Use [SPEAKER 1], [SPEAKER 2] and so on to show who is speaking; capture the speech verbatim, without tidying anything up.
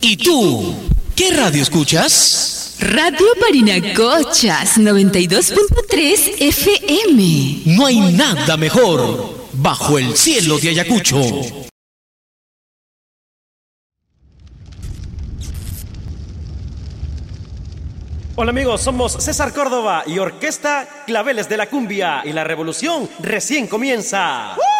[SPEAKER 1] ¿Y tú? ¿Qué radio escuchas?
[SPEAKER 2] Radio Parinacochas noventa y dos punto tres F M.
[SPEAKER 1] No hay nada mejor bajo el cielo de Ayacucho.
[SPEAKER 3] Hola amigos, somos César Córdoba y Orquesta Claveles de la Cumbia y la revolución recién comienza. ¡Uh!